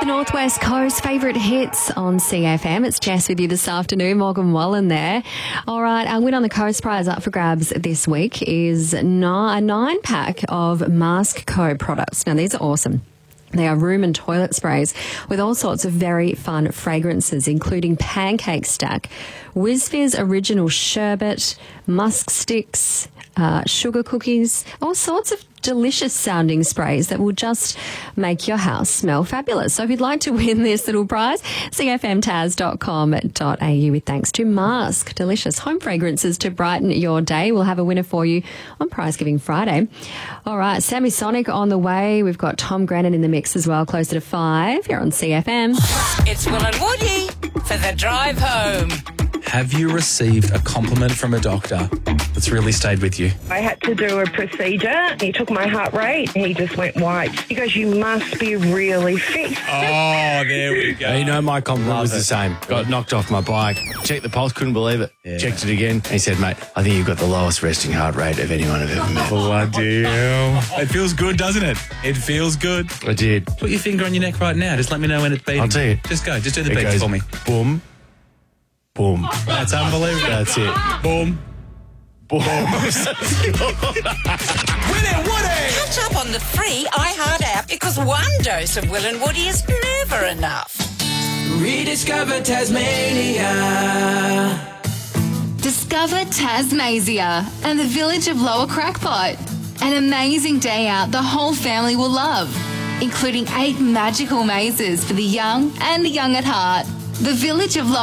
The Northwest Coast favourite hits on CFM. It's Jess with you this afternoon. Morgan Wallen there. All right, our Win on the Coast prize up for grabs this week is a 9-pack of Mask Co products. Now, these are awesome. They are room and toilet sprays with all sorts of very fun fragrances, including Pancake Stack, WizFizz Original Sherbet, Musk Sticks, sugar cookies, all sorts of delicious sounding sprays that will just make your house smell fabulous. So if you'd like to win this little prize, cfmtaz.com.au with thanks to Mask. Delicious home fragrances to brighten your day. We'll have a winner for you on Prize Giving Friday. All right, Sammy Sonic on the way. We've got Tom Grennan in the mix as well, closer to 5 here on CFM. It's Will and Woody for the drive home. Have you received a compliment from a doctor that's really stayed with you? I had to do a procedure. He took my heart rate. He just went white. He goes, "You must be really fit." Oh, there we go. You know, my compliment was the same. Got knocked off my bike. Checked the pulse, couldn't believe it. Yeah. Checked it again. He said, "Mate, I think you've got the lowest resting heart rate of anyone I've ever met." Bloody hell. It feels good, doesn't it? It feels good. I did. Put your finger on your neck right now. Just let me know when it's beating. I'll tell you. Just go. Just do the It beats goes for me. boom, boom. That's unbelievable. That's it. Boom. Boom. Catch up on the free iHeart app because one dose of Will and Woody is never enough. Rediscover Tasmania. Discover Tasmania and the village of Lower Crackpot. An amazing day out the whole family will love, including 8 magical mazes for the young and the young at heart. The village of Lower